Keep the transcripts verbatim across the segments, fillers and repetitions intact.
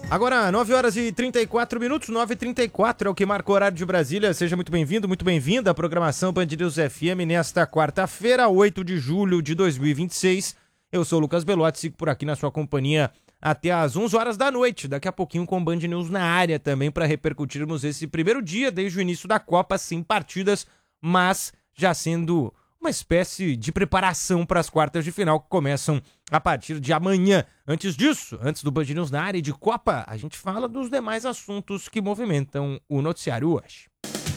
Agora, nove horas e trinta e quatro minutos, nove e trinta e quatro é o que marca o horário de Brasília. Seja muito bem-vindo, muito bem-vinda à programação Band News F M nesta quarta-feira, oito de julho de dois mil e vinte e seis. Eu sou o Lucas Belotti, sigo por aqui na sua companhia até às onze horas da noite. Daqui a pouquinho com Band News na área também para repercutirmos esse primeiro dia desde o início da Copa, sem partidas, mas já sendo uma espécie de preparação para as quartas de final que começam a partir de amanhã. Antes disso, antes do Band News na área de Copa, a gente fala dos demais assuntos que movimentam o noticiário hoje.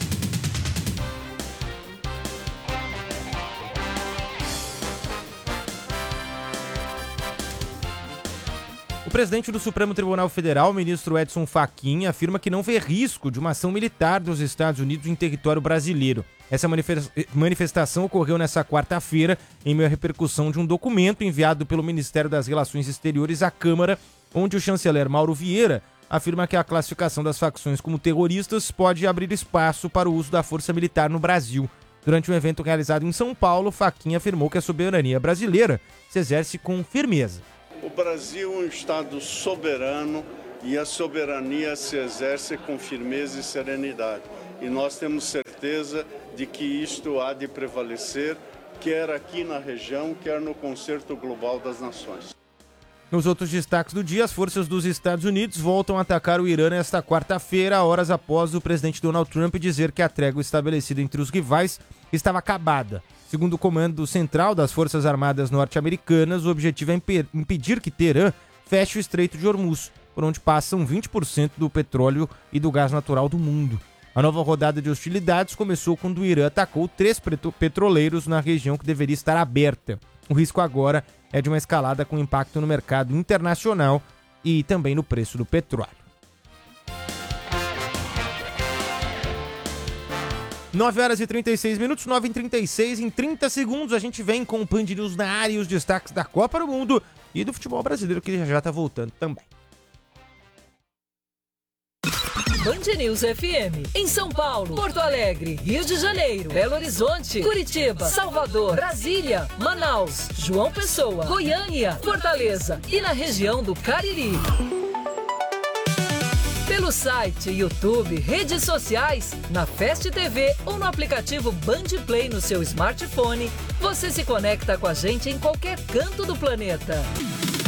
O presidente do Supremo Tribunal Federal, o ministro Edson Fachin, afirma que não vê risco de uma ação militar dos Estados Unidos em território brasileiro. Essa manifestação ocorreu nesta quarta-feira em meio à repercussão de um documento enviado pelo Ministério das Relações Exteriores à Câmara, onde o chanceler Mauro Vieira afirma que a classificação das facções como terroristas pode abrir espaço para o uso da força militar no Brasil. Durante um evento realizado em São Paulo, Fachin afirmou que a soberania brasileira se exerce com firmeza. O Brasil é um Estado soberano e a soberania se exerce com firmeza e serenidade. E nós temos certeza de que isto há de prevalecer, quer aqui na região, quer no concerto global das nações. Nos outros destaques do dia, as forças dos Estados Unidos voltam a atacar o Irã nesta quarta-feira, horas após o presidente Donald Trump dizer que a trégua estabelecida entre os rivais estava acabada. Segundo o comando central das Forças Armadas norte-americanas, o objetivo é impedir que Teherã feche o Estreito de Hormuz, por onde passam vinte por cento do petróleo e do gás natural do mundo. A nova rodada de hostilidades começou quando o Irã atacou três petroleiros na região que deveria estar aberta. O risco agora é de uma escalada com impacto no mercado internacional e também no preço do petróleo. nove horas e trinta e seis minutos, nove e trinta e seis, em trinta segundos a gente vem com o Band News na área e os destaques da Copa do Mundo e do futebol brasileiro, que já está voltando também. Band News F M, em São Paulo, Porto Alegre, Rio de Janeiro, Belo Horizonte, Curitiba, Salvador, Brasília, Manaus, João Pessoa, Goiânia, Fortaleza e na região do Cariri. Pelo site, YouTube, redes sociais, na Fast T V ou no aplicativo Band Play no seu smartphone, você se conecta com a gente em qualquer canto do planeta.